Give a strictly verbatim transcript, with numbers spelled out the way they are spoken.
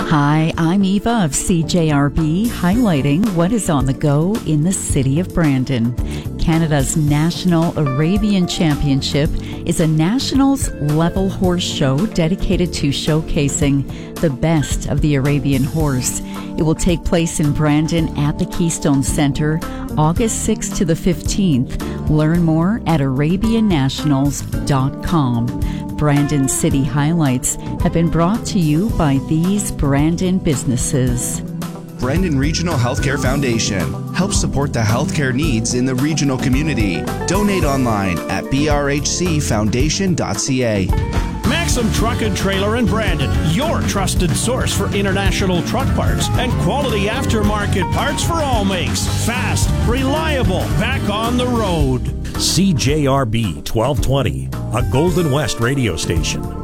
Hi, I'm Eva of C J R B, highlighting what is on the go in the city of Brandon. Canada's National Arabian Championship is a nationals-level horse show dedicated to showcasing the best of the Arabian horse. It will take place in Brandon at the Keystone Center, August sixth to the fifteenth. Learn more at arabian nationals dot com. Brandon City Highlights have been brought to you by these Brandon businesses. Brandon Regional Healthcare Foundation helps support the healthcare needs in the regional community. Donate online at b r h c foundation dot c a. Maxim Truck and Trailer in Brandon, your trusted source for international truck parts and quality aftermarket parts for all makes. Fast, reliable, back on the road. C J R B twelve twenty, a Golden West radio station.